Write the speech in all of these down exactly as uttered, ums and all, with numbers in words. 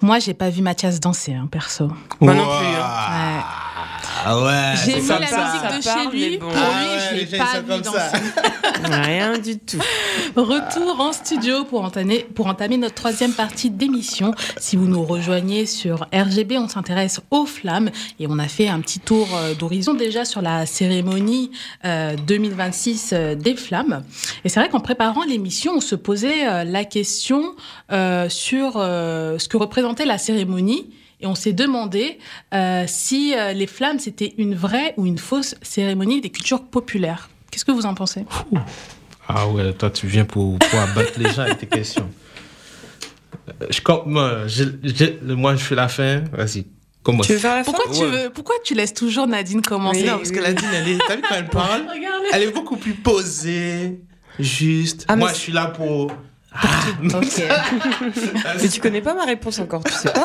Moi, j'ai pas vu Mathias danser, hein, perso. Moi non plus. Hein. Ouais. Ah ouais. J'ai mis ça la part, musique ça de part, chez mais lui. bon. Pour Ah lui, ouais, je les l'ai gens, pas ils sont vu comme ça. danser. Rien du tout. Retour en studio pour entamer, pour entamer notre troisième partie d'émission. Si vous nous rejoignez sur R G B, on s'intéresse aux flammes et on a fait un petit tour d'horizon déjà sur la cérémonie euh, deux mille vingt-six euh, des flammes. Et c'est vrai qu'en préparant l'émission, on se posait euh, la question euh, sur euh, ce que représentait la cérémonie. Et on s'est demandé euh, si euh, les flammes, c'était une vraie ou une fausse cérémonie des cultures populaires. Qu'est-ce que vous en pensez ? Ouh. Ah ouais, toi, tu viens pour, pour abattre les gens avec tes questions. Je, moi, je, je, moi, je fais la fin. Vas-y, commence. Tu veux faire la fin ? Pourquoi, tu Ouais. veux, pourquoi tu laisses toujours Nadine commencer ? Oui, Non, parce que Nadine, elle est, t'as vu quand elle parle, Regarde. elle est beaucoup plus posée, juste. Ah, mais moi, c'est- je suis là pour... Ok. Mais tu connais pas ma réponse encore, tu sais pas.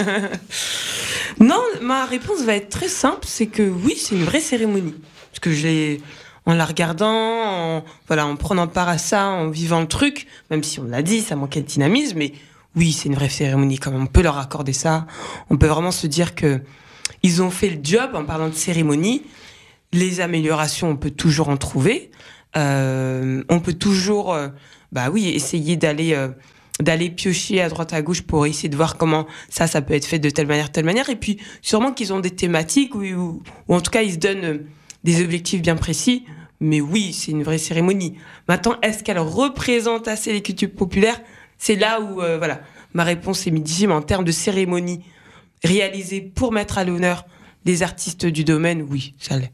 Non, ma réponse va être très simple, c'est que oui, c'est une vraie cérémonie. Parce que j'ai, en la regardant, en, voilà, en prenant part à ça, en vivant le truc, même si on l'a dit, ça manquait de dynamisme, mais oui, c'est une vraie cérémonie quand même. On peut leur accorder ça. On peut vraiment se dire que ils ont fait le job en parlant de cérémonie. Les améliorations, on peut toujours en trouver. Euh, on peut toujours, euh, bah oui, essayer d'aller, euh, d'aller piocher à droite à gauche pour essayer de voir comment ça, ça peut être fait de telle manière, telle manière. Et puis, sûrement qu'ils ont des thématiques ou, ou, ou en tout cas, ils se donnent euh, des objectifs bien précis. Mais oui, c'est une vraie cérémonie. Maintenant, est-ce qu'elle représente assez les cultures populaires ? C'est là où, euh, voilà, ma réponse est mitigée. Mais en termes de cérémonie réalisée pour mettre à l'honneur les artistes du domaine, oui, ça l'est.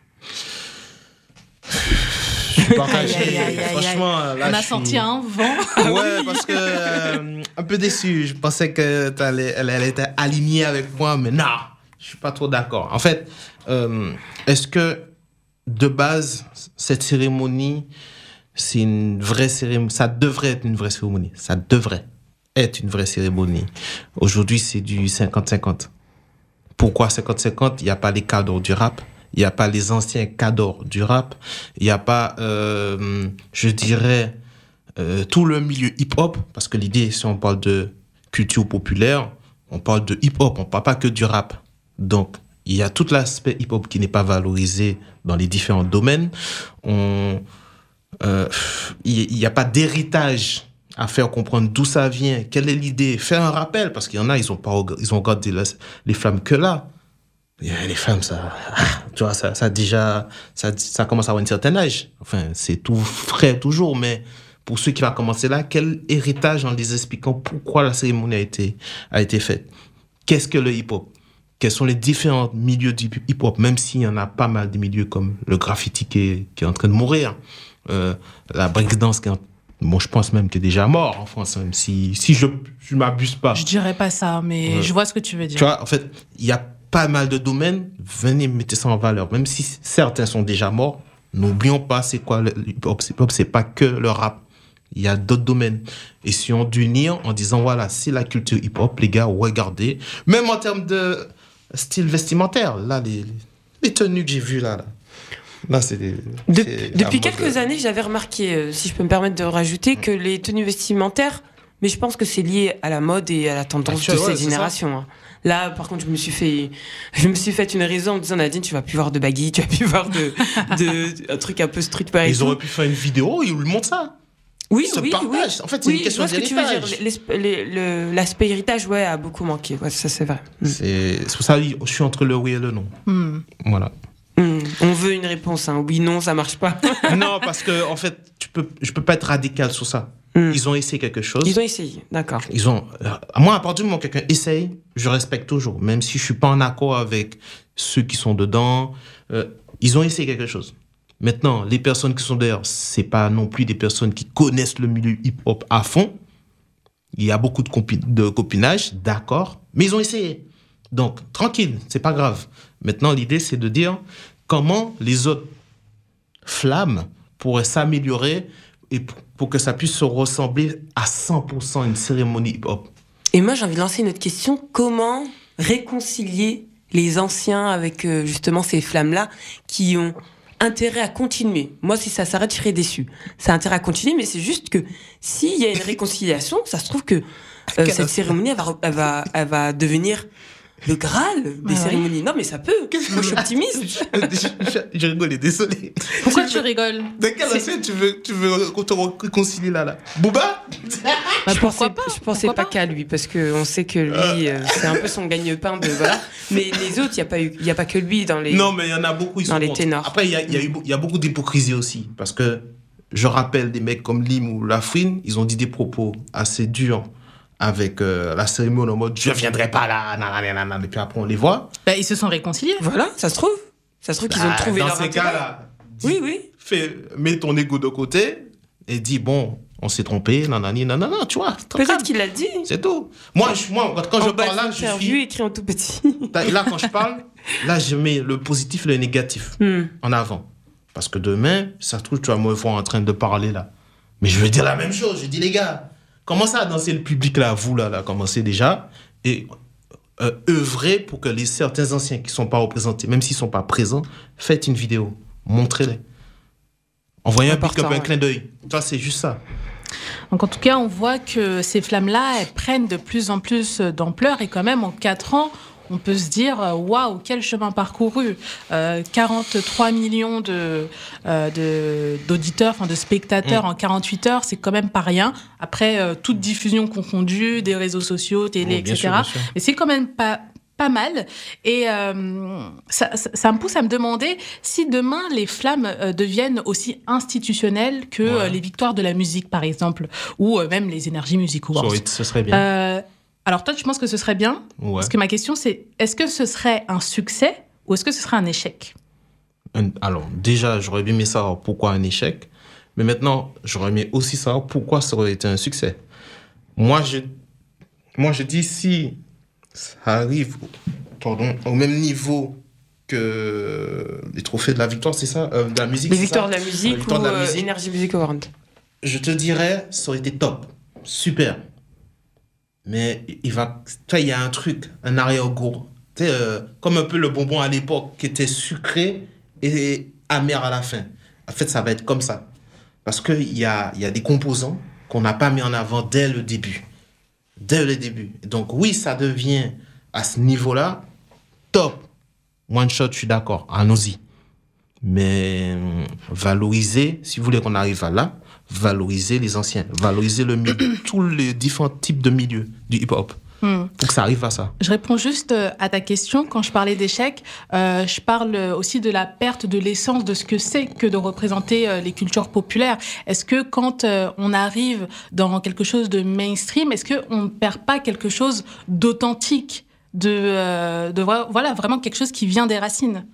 Je suis partagé. Aïe, aïe, aïe, aïe, Franchement, là, On a je senti suis... un vent. Ouais, parce que euh, un peu déçu. Je pensais que t'allais- elle, elle était alignée avec moi, mais non, je suis pas trop d'accord. En fait, euh, est-ce que de base cette cérémonie, c'est une vraie cérémonie ? Ça devrait être une vraie cérémonie. Ça devrait être une vraie cérémonie. Aujourd'hui, c'est du cinquante cinquante. Pourquoi cinquante cinquante ? Il n'y a pas les cadres du rap. Il n'y a pas les anciens cadors du rap. Il n'y a pas, euh, je dirais, euh, tout le milieu hip-hop. Parce que l'idée, si on parle de culture populaire, on parle de hip-hop, on ne parle pas que du rap. Donc, il y a tout l'aspect hip-hop qui n'est pas valorisé dans les différents domaines. On, euh, il n'y a pas d'héritage à faire comprendre d'où ça vient, quelle est l'idée, faire un rappel, parce qu'il y en a, ils ont, pas, ils ont regardé la, les flammes que là. Les femmes, ça, tu vois, ça, ça déjà, ça, ça commence à avoir un certain âge. Enfin, c'est tout frais toujours, mais pour ceux qui vont commencer là, quel héritage en les expliquant pourquoi la cérémonie a été, a été faite? Qu'est-ce que le hip-hop? Quels sont les différents milieux du hip-hop? Même s'il y en a pas mal de milieux comme le graffiti qui est, qui est en train de mourir, euh, la breakdance qui est en Bon, je pense même qu'il est déjà mort en France, même si, si je ne m'abuse pas. Je dirais pas ça, mais Ouais. je vois ce que tu veux dire. Tu vois, en fait, il y a pas mal de domaines. Venez mettre ça en valeur. Même si certains sont déjà morts, n'oublions pas c'est quoi le hip-hop. Le hip-hop, c'est pas que le rap. Il y a d'autres domaines. Et si on d'unir en disant, voilà, c'est la culture hip-hop, les gars, regardez. Même en termes de style vestimentaire, là, les, les tenues que j'ai vues là, là. Là, c'est des, De- c'est depuis la mode. quelques années, j'avais remarqué, euh, si je peux me permettre de rajouter, que les tenues vestimentaires, mais je pense que c'est lié à la mode et à la tendance Actuel, de ouais, cette c'est génération. hein. Là, par contre, je me suis fait, je me suis fait une raison en me disant, Nadine, tu vas plus voir de baggy, tu vas plus voir de, de un truc un peu streetwear. et Ils tout. auraient pu faire une vidéo, ils le montrent ça. Oui, se oui, partagent. oui. En fait, c'est oui, une question je vois ce que tu veux dire. d'héritage. L'esp- les- le- L'aspect héritage, ouais, a beaucoup manqué. Ouais, ça, c'est vrai. Mm. C'est c'est pour ça que je suis entre le oui et le non. Hmm. Voilà. Mm. On veut une réponse. Hein. Oui, non, ça marche pas. Non, parce que en fait, tu peux, je peux pas être radical sur ça. Mm. Ils ont essayé quelque chose. Ils ont essayé, d'accord. Ils ont. euh, Moi, à partir du moment où quelqu'un essaye, je respecte toujours, même si je suis pas en accord avec ceux qui sont dedans. Euh, ils ont essayé quelque chose. Maintenant, les personnes qui sont derrière, c'est pas non plus des personnes qui connaissent le milieu hip-hop à fond. Il y a beaucoup de, compi- de copinage, d'accord, mais ils ont essayé. Donc, tranquille, c'est pas grave. Maintenant, l'idée, c'est de dire comment les autres flammes pourraient s'améliorer et pour, pour que ça puisse se ressembler à cent pour cent à une cérémonie hip-hop. Et moi, j'ai envie de lancer une autre question. Comment réconcilier les anciens avec euh, justement ces flammes-là qui ont intérêt à continuer? Moi, si ça s'arrête, je serais déçue. Ça a intérêt à continuer, mais c'est juste que s'il y a une réconciliation, ça se trouve que euh, cette cérémonie, elle va, elle va, elle va devenir le Graal des ouais. cérémonies. Non, mais ça peut. Moi, je suis optimiste. Je rigole, désolé. Pourquoi tu rigoles? De quel aspect tu veux, tu veux qu'on te réconcilie là, là? Booba? Bah, je pourquoi pensais, pas je pensais pourquoi pas, pas qu'à lui, parce qu'on sait que lui, euh, c'est un peu son gagne-pain de voilà. Mais les autres, il y a pas eu, il y a pas que lui dans les. Non, mais il y en a beaucoup. Ils dans sont les contre. ténors. Après, il y a, il y a eu, il y a beaucoup d'hypocrisie aussi, parce que je rappelle des mecs comme Lim ou Lafouine, ils ont dit des propos assez durs avec euh, la cérémonie en mode je viendrai pas là, nanana, et puis après on les voit. Bah, ils se sont réconciliés. Voilà, ça se trouve. Ça se trouve qu'ils ont Bah, trouvé dans leur ces intérêt. cas-là, dis- Oui, oui. fais, mets ton ego de côté et dis bon, on s'est trompé, nanani, nanana, tu vois. très Peut-être calme. qu'il l'a dit. C'est tout. Moi, je, moi quand, quand je En bas parle là, je d'interview, suis. écrit en tout petit. Là, quand je parle, là, je mets le positif et le négatif Hmm. en avant. Parce que demain, ça se trouve, tu vas me voir en train de parler là. Mais je veux dire la même chose. Je dis, les gars, commencez à danser le public là, vous là, là, commencez déjà. Et euh, œuvrez pour que les certains anciens qui ne sont pas représentés, même s'ils ne sont pas présents, faites une vidéo. Montrez-les. Envoyez un pick-up, un ouais. clin d'œil. Ça, c'est juste ça. Donc en tout cas, on voit que ces flammes-là, elles prennent de plus en plus d'ampleur et quand même en quatre ans, on peut se dire waouh, quel chemin parcouru. Euh, quarante-trois millions de, euh, de, d'auditeurs, enfin de spectateurs mmh. en quarante-huit heures, c'est quand même pas rien. Après, euh, toute diffusion confondue, des réseaux sociaux, télé, oh, bien et cetera. Sûr, bien sûr. Mais c'est quand même pas pas mal. Et euh, ça, ça, ça me pousse à me demander si demain les flammes euh, deviennent aussi institutionnelles que ouais. euh, les victoires de la musique, par exemple, ou euh, même les Energy Music Awards. Oui, ce serait bien. Euh, alors toi, tu penses que ce serait bien? Ouais. Parce que ma question, c'est est-ce que ce serait un succès ou est-ce que ce serait un échec? Alors, déjà, j'aurais bien aimé savoir pourquoi un échec. Mais maintenant, j'aurais aimé aussi savoir pourquoi ça aurait été un succès. Moi, je, moi, je dis si ça arrive pardon, au même niveau que les trophées de la victoire, c'est ça euh, de la musique, les c'est victoires ça de la musique victoire ou de la musique. Euh, Energy Music Award. Je te dirais, ça aurait été top, super. Mais il va, tu il y a un truc, un arrière-goût, tu sais, euh, comme un peu le bonbon à l'époque qui était sucré et amer à la fin. En fait, ça va être comme ça, parce que il y a, il y a des composants qu'on n'a pas mis en avant dès le début. Dès le début. Donc oui, ça devient à ce niveau-là top. One shot, je suis d'accord. Allons-y. Mais valoriser, si vous voulez qu'on arrive à là, valoriser les anciens, valoriser le milieu, tous les différents types de milieux du hip-hop. Hmm. Pour que ça arrive à ça. Je réponds juste à ta question. Quand je parlais d'échec, euh, je parle aussi de la perte de l'essence de ce que c'est que de représenter euh, les cultures populaires. Est-ce que quand euh, on arrive dans quelque chose de mainstream, est-ce qu'on ne perd pas quelque chose d'authentique, de, euh, de voilà, vraiment quelque chose qui vient des racines?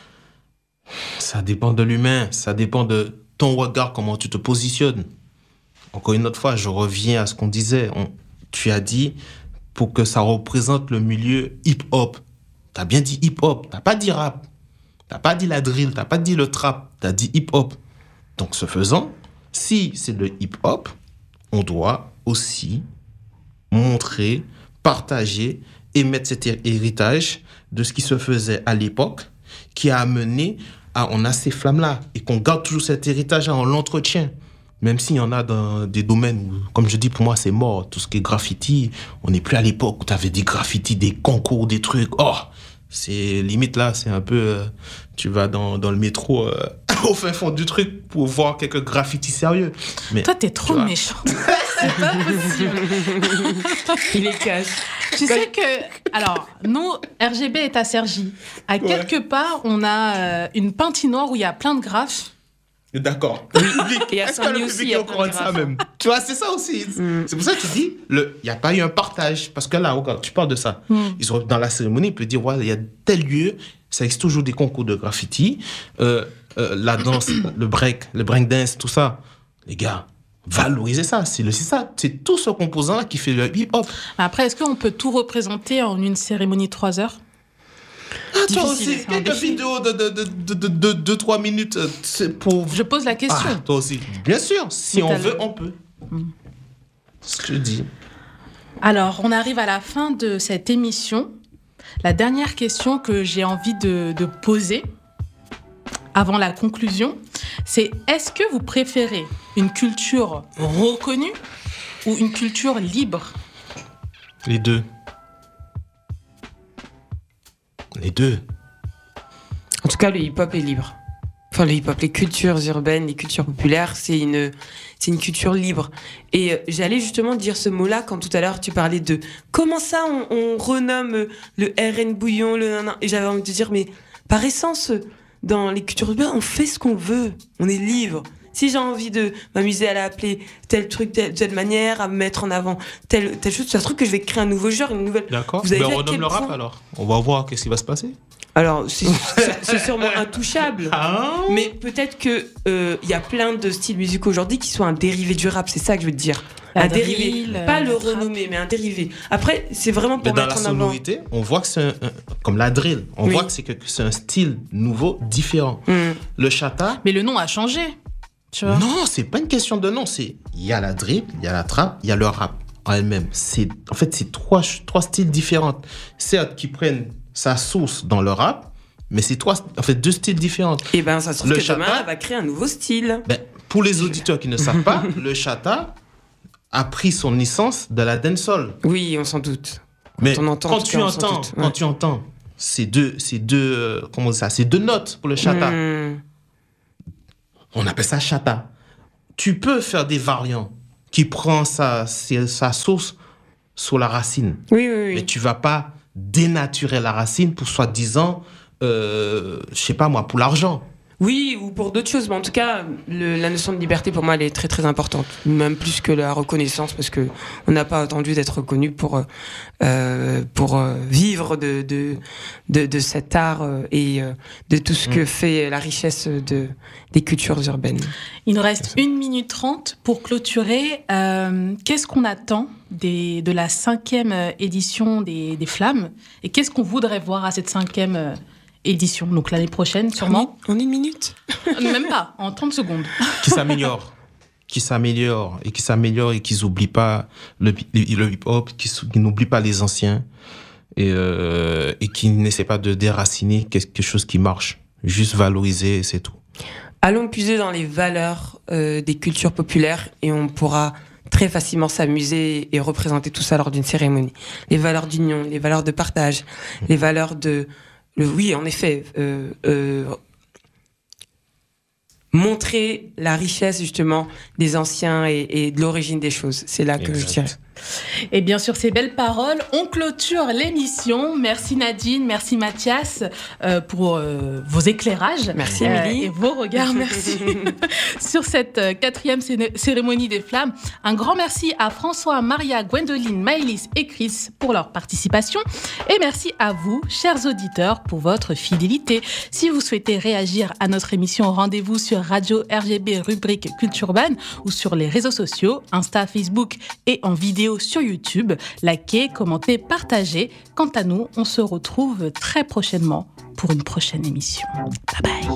Ça dépend de l'humain, ça dépend de ton regard, comment tu te positionnes. Encore une autre fois, je reviens à ce qu'on disait. On, tu as dit... pour que ça représente le milieu hip-hop. T'as bien dit hip-hop, t'as pas dit rap, t'as pas dit la drill, t'as pas dit le trap, t'as dit hip-hop. Donc, ce faisant, si c'est le hip-hop, on doit aussi montrer, partager et mettre cet héritage de ce qui se faisait à l'époque, qui a amené à on a ces flammes-là et qu'on garde toujours cet héritage-là, on l'entretient. Même s'il y en a dans des domaines où, comme je dis, pour moi, c'est mort. Tout ce qui est graffiti, on n'est plus à l'époque où tu avais des graffitis, des concours, des trucs. Oh, c'est limite là, c'est un peu... Euh, tu vas dans, dans le métro euh, au fin fond du truc pour voir quelques graffitis sérieux. Mais, toi, t'es trop méchant. C'est pas possible. Il est cash. Tu sais que... Alors, nous, R G B est à Cergy. À ouais. quelque part, on a euh, une patinoire où il y a plein de graphes. D'accord. Oui. Et à Saint-Denis aussi, il y a plein de ça même. Tu vois, c'est ça aussi. Mm. C'est pour ça que tu dis, il n'y a pas eu un partage. Parce que là, regarde, tu parles de ça. Mm. Ils ont, dans la cérémonie, ils peuvent dire, ouais, il y a tel lieu, ça existe toujours des concours de graffiti, euh, euh, la danse, le break, le break dance, tout ça. Les gars, valorisez ça. C'est, le, c'est ça. C'est tout ce composant-là qui fait le hip-hop. Après, est-ce qu'on peut tout représenter en une cérémonie de trois heures? Ah, toi aussi, quelques vidéos de deux de, de, de, de, trois minutes c'est pour... Je pose la question. Ah, toi aussi. Bien sûr, si on veut, on peut. Mm. C'est ce que je dis. Alors, on arrive à la fin de cette émission. La dernière question que j'ai envie de, de poser avant la conclusion, c'est est-ce que vous préférez une culture reconnue ou une culture libre? Les deux. Les deux. En tout cas, le hip-hop est libre. Enfin, le hip-hop, les cultures urbaines, les cultures populaires, c'est une, c'est une culture libre. Et euh, j'allais justement dire ce mot-là quand tout à l'heure tu parlais de comment ça on, on renomme le R N bouillon, le nanan. Et j'avais envie de dire, mais par essence, dans les cultures urbaines, on fait ce qu'on veut. On est libre. Si j'ai envie de m'amuser à l'appeler tel truc, telle, telle manière, à mettre en avant telle, telle chose, c'est un truc que je vais créer un nouveau genre, une nouvelle. D'accord. Vous avez Ben, vu à on renomme quel le rap point- alors. On va voir qu'est-ce qui va se passer. Alors, c'est, c'est, c'est sûrement intouchable. Ah. Mais peut-être que euh, y a plein de styles musicaux aujourd'hui qui sont un dérivé du rap, c'est ça que je veux te dire. La un drill, dérivé, euh, pas le le trap. renommer, mais un dérivé. Après, c'est vraiment Mais pour dans la mettre en avant. sonorité, on voit que c'est un, un- comme la drill. On Oui. voit que c'est, que, que c'est un style nouveau, différent. Hum. Le chata, Mais le nom a changé. Tu vois. non, c'est pas une question de nom. C'est il y a la drill, il y a la trap, il y a le rap en elle-même. C'est en fait c'est trois trois styles différents. Certes, qui prennent sa source dans le rap, mais c'est trois en fait deux styles différents. Et ben, ça se trouve Le que demain, chata- elle va créer un nouveau style. Ben, pour les auditeurs qui ne savent pas, le chata a pris son licence de la dancehall. Oui, on s'en doute. Mais on entend, en quand tout tu cas, on s'en entends, doute, quand ouais. tu entends ces deux, ces deux, euh, comment on dit ça, ces deux notes pour le chata, Hum. on appelle ça chata. Tu peux faire des variants qui prend sa, sa, sa source sur la racine, Oui, oui, oui. mais tu vas pas dénaturer la racine pour soi-disant, euh, je sais pas moi, pour l'argent. Oui, ou pour d'autres choses, mais en tout cas, le- la notion de liberté, pour moi, elle est très très importante, même plus que la reconnaissance, parce que on n'a pas attendu d'être reconnu pour euh, pour euh, vivre de, de de de cet art euh, et euh, de tout ce que fait la richesse de des cultures urbaines. Il nous reste une minute trente pour clôturer. Euh, qu'est-ce qu'on attend des, de la cinquième euh, édition des, des Flammes et qu'est-ce qu'on voudrait voir à cette cinquième euh, édition, donc l'année prochaine sûrement. En une minute. Même pas, en trente secondes. Qui s'améliore, qui s'améliore et qui s'améliore et qu'ils n'oublient pas le, le hip-hop, qui, qui n'oublient pas les anciens et, euh, et qui n'essaient pas de déraciner quelque chose qui marche. Juste valoriser, c'est tout. Allons puiser dans les valeurs euh, des cultures populaires et on pourra très facilement s'amuser et représenter tout ça lors d'une cérémonie. Les valeurs d'union, les valeurs de partage, les valeurs de... Le, oui, en effet, euh, euh, montrer la richesse justement des anciens et, et de l'origine des choses. C'est là que Exact. je dirais. Et bien sûr, ces belles paroles, on clôture l'émission. Merci Nadine, merci Mathias euh, pour euh, vos éclairages. Merci, Euh, Émilie. et vos regards, merci. Sur cette euh, quatrième cé- cérémonie des Flammes. Un grand merci à François, Maria, Gwendoline, Maëlys et Chris pour leur participation. Et merci à vous, chers auditeurs, pour votre fidélité. Si vous souhaitez réagir à notre émission, rendez-vous sur Radio R G B, rubrique Culture Urbaine, ou sur les réseaux sociaux, Insta, Facebook et en vidéo sur YouTube. Likez, commentez, partagez. Quant à nous, on se retrouve très prochainement pour une prochaine émission. Bye bye.